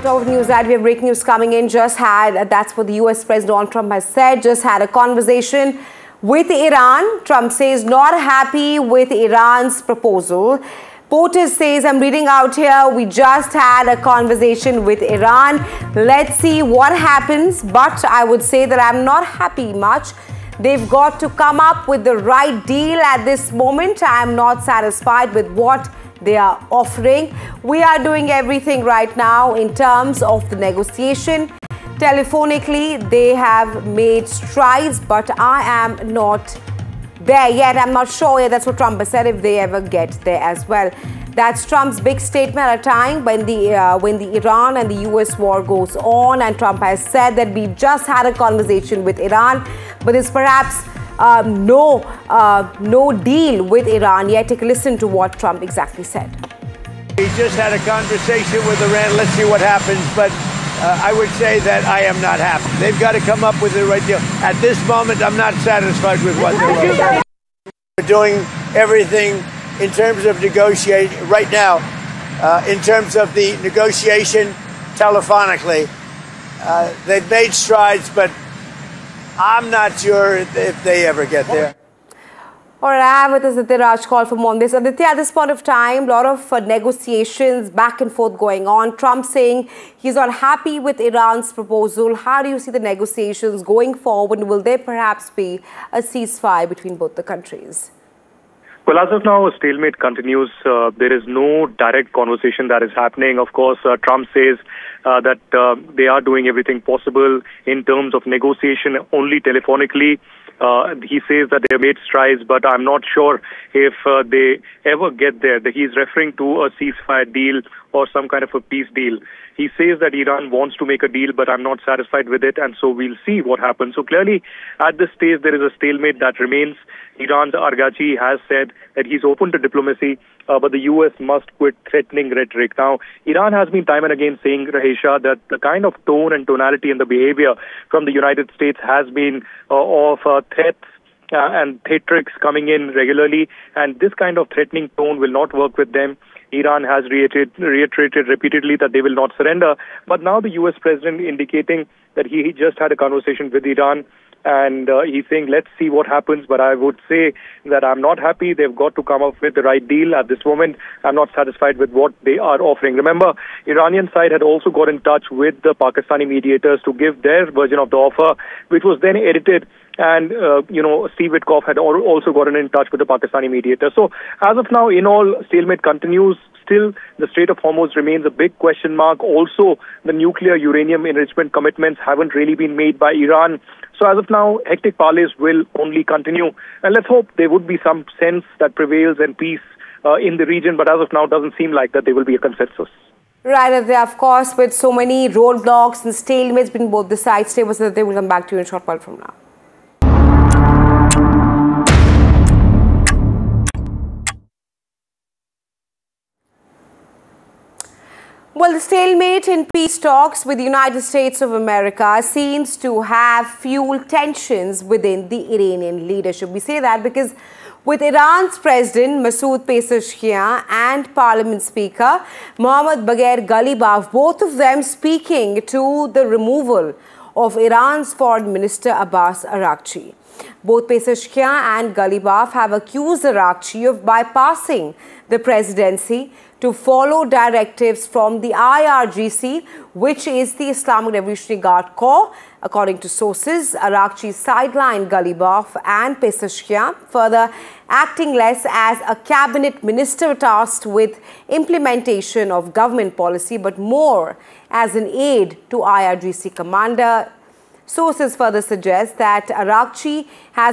top of news that we have breaking news coming in. That's what the US President Donald Trump has said, just had a conversation with Iran. Trump says not happy with Iran's proposal. POTUS says, I'm reading out here, we just had a conversation with Iran. Let's see what happens. But I would say that I'm not happy much. They've got to come up with the right deal at this moment. I'm not satisfied with what they are offering. We are doing everything right now in terms of the negotiation. Telephonically, they have made strides, but I am not there yet. I'm not sure yet. That's what Trump has said, if they ever get there as well. That's Trump's big statement at a time when the Iran and the US war goes on. And Trump has said that we've just had a conversation with Iran, but there's perhaps no deal with Iran yet. Take a listen to what Trump exactly said. We just had a conversation with Iran. Let's see what happens. But I would say that I am not happy. They've got to come up with the right deal. At this moment, I'm not satisfied with what they're doing. We're doing everything in terms of negotiating right now, in terms of the negotiation telephonically. They've made strides, but I'm not sure if they ever get there. All right, I have with us Aditya Raj call for more on this. Aditya, at this point of time, a lot of negotiations back and forth going on. Trump saying he's not happy with Iran's proposal. How do you see the negotiations going forward? Will there perhaps be a ceasefire between both the countries? Well, as of now, a stalemate continues. There is no direct conversation that is happening. Of course, Trump says that they are doing everything possible in terms of negotiation only telephonically. He says that they have made strides, but I'm not sure if they ever get there. He's referring to a ceasefire deal or some kind of a peace deal. He says that Iran wants to make a deal, but I'm not satisfied with it, and so we'll see what happens. So clearly, at this stage, there is a stalemate that remains. Iran's Araghchi has said that he's open to diplomacy, but the U.S. must quit threatening rhetoric. Now, Iran has been time and again saying, Rahesha, that the kind of tone and tonality and the behavior from the United States has been of threats and theatrics coming in regularly, and this kind of threatening tone will not work with them. Iran has reiterated repeatedly that they will not surrender, but now the U.S. president indicating that he just had a conversation with Iran, and he's saying, let's see what happens. But I would say that I'm not happy. They've got to come up with the right deal at this moment. I'm not satisfied with what they are offering. Remember, Iranian side had also got in touch with the Pakistani mediators to give their version of the offer, which was then edited. And, Steve Witkoff had also gotten in touch with the Pakistani mediator. So, as of now, in all, stalemate continues. Still, the Strait of Hormuz remains a big question mark. Also, the nuclear uranium enrichment commitments haven't really been made by Iran. So, as of now, hectic parleys will only continue. And let's hope there would be some sense that prevails and peace in the region. But as of now, it doesn't seem like that there will be a consensus. Right, of course, with so many roadblocks and stalemates between both the sides, stay with us. They will come back to you in a short while from now. Well, the stalemate in peace talks with the United States of America seems to have fueled tensions within the Iranian leadership. We say that because with Iran's President Masoud Pezeshkian and Parliament Speaker Mohammad Bagher Ghalibaf, both of them speaking to the removal of Iran's Foreign Minister Abbas Araghchi. Both Pezeshkian and Ghalibaf have accused Araghchi of bypassing the presidency to follow directives from the IRGC, which is the Islamic Revolutionary Guard Corps. According to sources, Araghchi sidelined Ghalibaf and Pezeshkian, further acting less as a cabinet minister tasked with implementation of government policy, but more as an aide to IRGC commander. Sources further suggest that Araghchi has